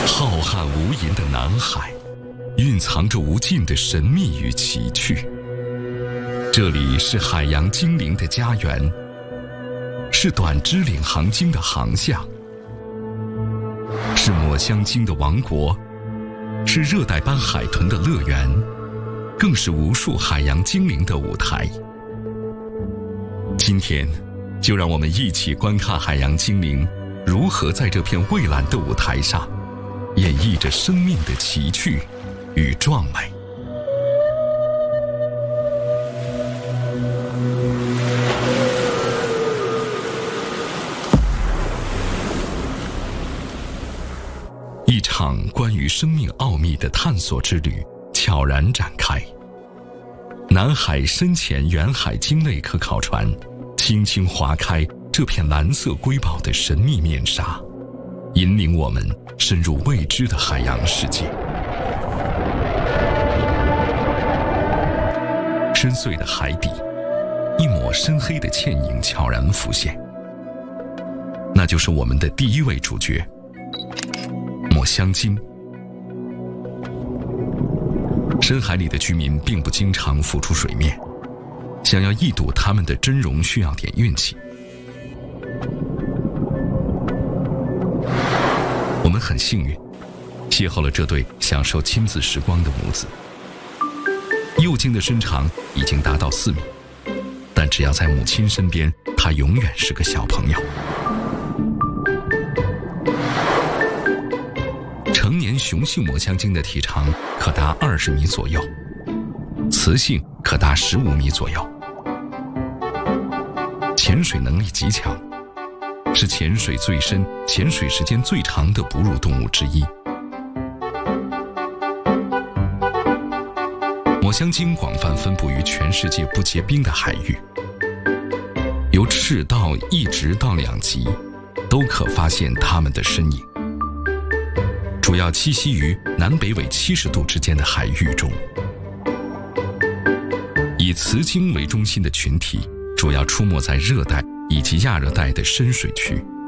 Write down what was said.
浩瀚无垠的南海，蕴藏着无尽的神秘与奇趣。这里是海洋精灵的家园，是短支领航鲸的航向，是抹香鲸的王国，是热带斑海豚的乐园，更是无数海洋精灵的舞台。今天，就让我们一起观看海洋精灵如何在这片蔚蓝的舞台上，演绎着生命的奇趣与壮美。一场关于生命奥秘的探索之旅悄然展开。南海深潜远海鲸类科考船轻轻划开这片蓝色瑰宝的神秘面纱，引领我们深入未知的海洋世界。深邃的海底，一抹深黑的倩影悄然浮现，那就是我们的第一位主角——抹香鲸。深海里的居民并不经常浮出水面，想要一睹它们的真容需要点运气。我们很幸运，邂逅了这对享受亲子时光的母子。幼鲸的身长已经达到4米，但只要在母亲身边，它永远是个小朋友。成年雄性抹香鲸的体长可达20米左右，雌性可达15米左右。潜水能力极强，是潜水最深、潜水时间最长的哺乳动物之一。抹香鲸广泛分布于全世界不结冰的海域，由赤道一直到两极，都可发现它们的身影。主要栖息于南北纬70度之间的海域中。以雌鲸为中心的群体主要出没在热带以及亚热带的深水区，